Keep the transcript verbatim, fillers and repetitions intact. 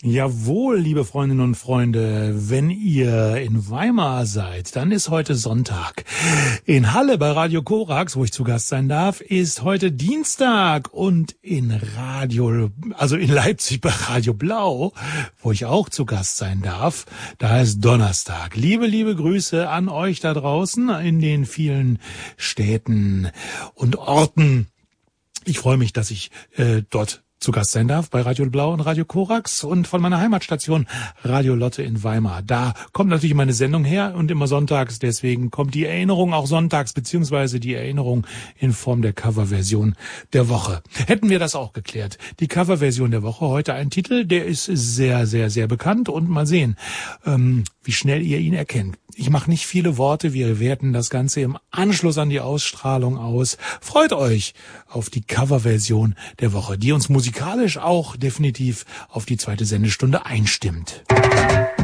Jawohl, liebe Freundinnen und Freunde, wenn ihr in Weimar seid, dann ist heute Sonntag. In Halle bei Radio Korax, wo ich zu Gast sein darf, ist heute Dienstag und in Radio, also in Leipzig bei Radio Blau, wo ich auch zu Gast sein darf, da ist Donnerstag. Liebe, liebe Grüße an euch da draußen in den vielen Städten und Orten. Ich freue mich, dass ich äh, dort zu Gast sein darf bei Radio Blau und Radio Korax und von meiner Heimatstation Radio Lotte in Weimar. Da kommt natürlich meine Sendung her und immer sonntags, deswegen kommt die Erinnerung auch sonntags, beziehungsweise die Erinnerung in Form der Coverversion der Woche. Hätten wir das auch geklärt. Die Coverversion der Woche, heute ein Titel, der ist sehr, sehr, sehr bekannt und mal sehen, ähm, wie schnell ihr ihn erkennt. Ich mache nicht viele Worte, wir werten das Ganze im Anschluss an die Ausstrahlung aus. Freut euch auf die Coverversion der Woche, die uns musikalisch auch definitiv auf die zweite Sendestunde einstimmt.